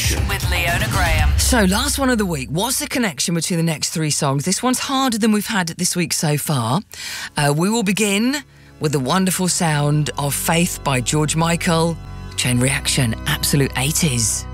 Reaction with Leona Graham. So, last one of the week. What's the connection between the next three songs? This one's harder than we've had this week so far. We will begin with the wonderful sound of Faith by George Michael. Chain Reaction, absolute 80s.